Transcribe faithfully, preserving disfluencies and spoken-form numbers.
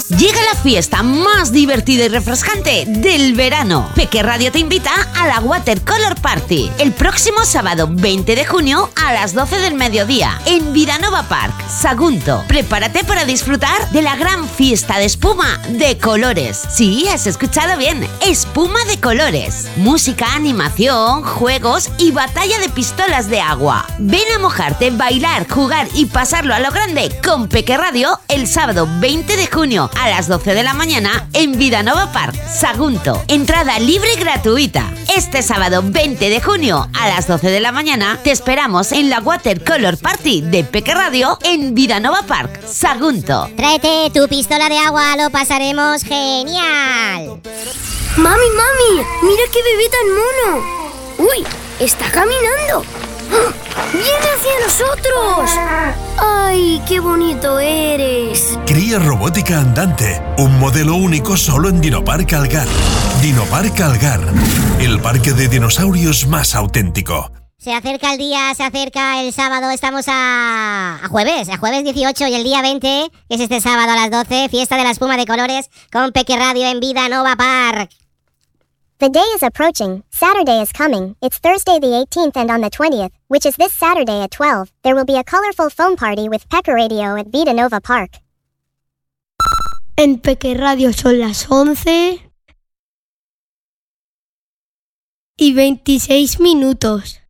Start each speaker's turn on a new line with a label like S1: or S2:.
S1: Llega la fiesta más divertida y refrescante del verano. Peque Radio te invita a la Watercolor Party el próximo sábado veinte de junio a las doce del mediodía en Vidanova Park, Sagunto. Prepárate para disfrutar de la gran fiesta de espuma de colores. Sí, has escuchado bien, espuma de colores. Música, animación, juegos y batalla de pistolas de agua. Ven a mojarte, bailar, jugar y pasarlo a lo grande con Peque Radio el sábado veinte de junio a las doce de la mañana en Vidanova Park, Sagunto. Entrada libre y gratuita. Este sábado veinte de junio a las doce de la mañana te esperamos en la Watercolor Party de Peque Radio en Vidanova Park, Sagunto.
S2: Tráete tu pistola de agua, lo pasaremos genial.
S3: Mami, mami, mira qué bebé tan mono. Uy, está caminando. ¡Viene hacia nosotros! ¡Ay, qué bonito eres!
S4: Cría robótica andante, un modelo único solo en Dinopark Algar. Dinopark Algar, el parque de dinosaurios más auténtico.
S2: Se acerca el día, se acerca el sábado, estamos a, a jueves, a jueves dieciocho y el día veinte, que es este sábado a las doce, fiesta de la espuma de colores con Peque Radio en Vidanova Park.
S5: The day is approaching, Saturday is coming, it's Thursday the eighteenth and on the twentieth, which is this Saturday at twelve, there will be a colorful foam party with Peque Radio at Vidanova Park.
S6: En Peque Radio son las once y veintiséis minutos.